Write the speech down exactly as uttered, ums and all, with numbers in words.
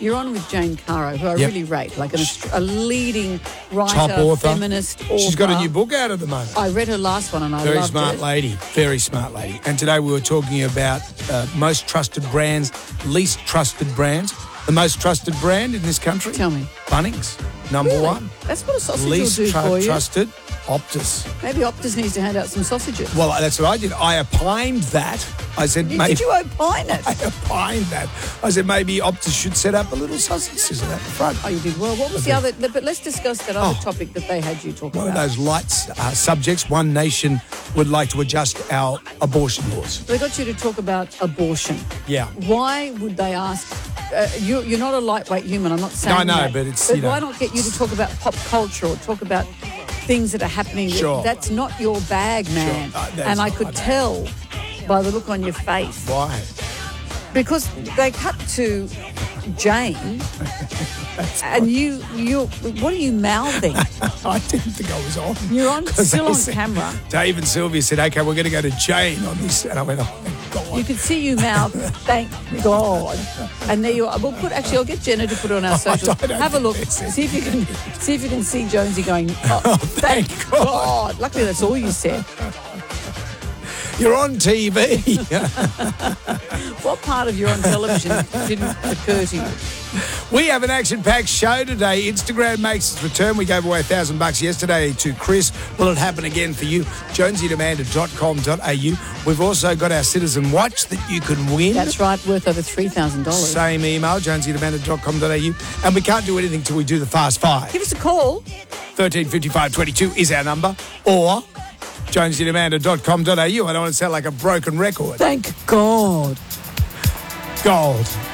You're on with Jane Caro, who I Yep. really rate, like an, a leading writer, Top author. feminist author. She's got a new book out at the moment. I read her last one and I Very loved smart it. lady. Very smart lady. And today we were talking about uh, most trusted brands, least trusted brands. The most trusted brand in this country? Tell me. Bunnings, number Really? one. That's what a sausage Least will do tru- for you. trusted, Optus. Maybe Optus needs to hand out some sausages. Well, that's what I did. I opined that. I said, You- maybe. Did you opine it? I opined that. I said, maybe Optus should set up a little sausage sizzle out the front. Oh, you did well. What was the other? But let's discuss that other Oh. topic that they had you talk One about. of those light uh, subjects. One nation would like to adjust our abortion laws. They got you to talk about abortion. Yeah. Why would they ask? Uh, you, you're not a lightweight human. I'm not saying No, I know, that. but it's, But you know. why not get you to talk about pop culture or talk about things that are happening? that- Sure. That's not your bag, man. Uh, that's and I not could my bag. tell by the look on your face. Why? Because they cut to Jane, and you, you, what are you mouthing? I didn't think I was on. You're on, 'Cause still they on said- camera. Dave and Sylvia said, okay, we're going to go to Jane on this. And I went, oh, thank God. You could see you mouth, thank God. And there you are. We'll put, actually, I'll get Jenna to put it on our socials. I don't Have a think look. that's it. See if you can see if you can see Jonesy going, oh, thank God. Luckily, that's all you said. You're on T V. What part of you're on television didn't occur to you? We have an action-packed show today. Instagram makes its return. We gave away a thousand bucks yesterday to Chris. Will it happen again for you? jonesy and amanda dot com dot a u. We've also got our Citizen Watch that you can win. That's right, worth over three thousand dollars. Same email, jonesy and amanda dot com dot a u. And we can't do anything till we do the Fast Five. Give us a call. thirteen fifty-five twenty-two is our number. Or jonesy and amanda dot com dot a u. I don't want to sound like a broken record. Thank God. Gold.